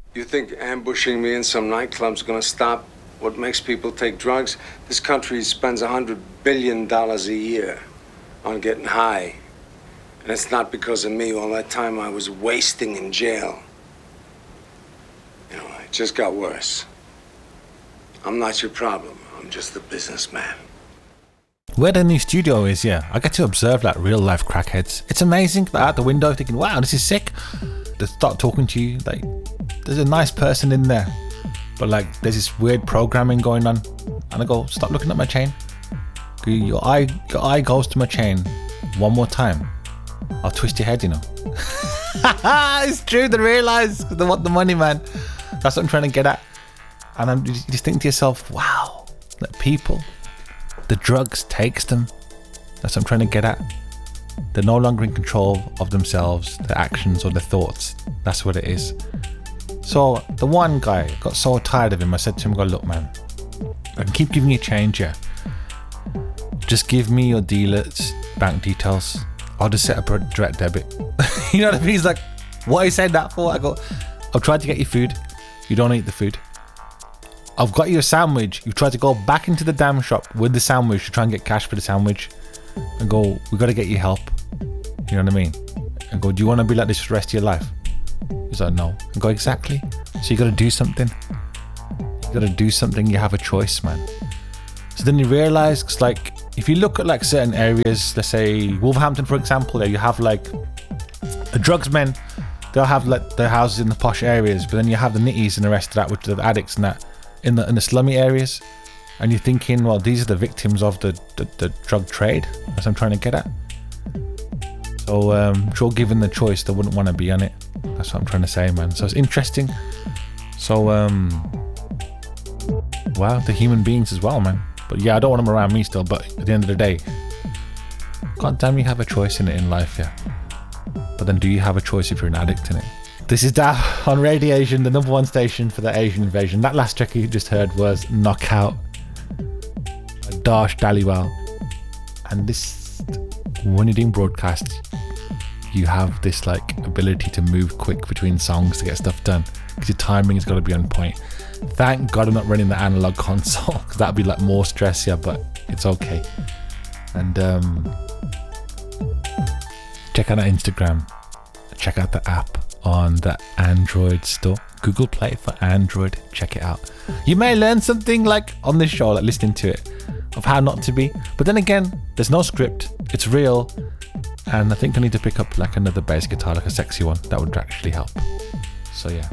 You think ambushing me in some nightclub's gonna stop what makes people take drugs? This country spends $100 billion a year on getting high. And it's not because of me. All that time I was wasting in jail. You know, it just got worse. I'm not your problem. I'm just the businessman. Where the new studio is, yeah, I get to observe like real life crackheads. It's amazing. Like, out the window thinking, wow, this is sick. They start talking to you, like, there's a nice person in there. But like, there's this weird programming going on. And I go, stop looking at my chain. Your eye goes to my chain one more time, I'll twist your head, you know. It's true, they realise they want the money, man. That's what I'm trying to get at. And you just think to yourself, wow, that people, the drugs takes them. That's what I'm trying to get at. They're no longer in control of themselves, their actions or their thoughts. That's what it is. So the one guy got so tired of him, I said to him, go, look, man, I can keep giving you change, yeah. Just give me your dealer's bank details. I'll just set up a direct debit. You know what I mean? He's like, what are you saying that for? I go, I've tried to get you food. You don't eat the food. I've got you a sandwich. You've tried to go back into the damn shop with the sandwich to try and get cash for the sandwich. I go, we got to get you help. You know what I mean? I go, do you want to be like this for the rest of your life? He's like, no. I go, exactly. So you got to do something. You got to do something. You have a choice, man. So then you realise, cause like, if you look at like certain areas, let's say Wolverhampton, for example, you have like the drugs men, they'll have like their houses in the posh areas, but then you have the nitties and the rest of that, which are the addicts and that in the slummy areas. And you're thinking, well, these are the victims of the drug trade. That's what I'm trying to get at. So sure, given the choice, they wouldn't want to be on it. That's what I'm trying to say, man. So it's interesting. So wow, the human beings as well, man. But yeah, I don't want them around me still, but at the end of the day, god damn, you have a choice in it in life, yeah. But then do you have a choice if you're an addict in it? This is Da on Radio Asian, the number one station for the Asian invasion. That last track you just heard was Knockout by Darsh Dhaliwal. And this, when you're doing broadcasts, you have this like ability to move quick between songs to get stuff done, because your timing has got to be on point. Thank God I'm not running the analog console, because that'd be like more stress, yeah, but it's okay. And check out our Instagram, check out the app on the Android store, Google Play for Android, check it out. You may learn something like on this show, like listening to it, of how not to be, but then again, there's no script, it's real. And I think I need to pick up like another bass guitar, like a sexy one, that would actually help. So yeah,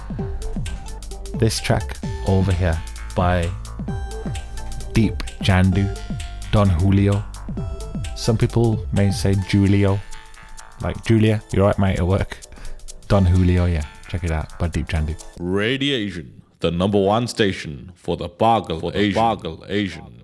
this track over here by Deep Jandu, Don Julio. Some people may say Julio, like Julia, you're right mate at work. Don Julio, yeah, check it out by Deep Jandu. Radio Asian, the number one station for the Bargle Asian.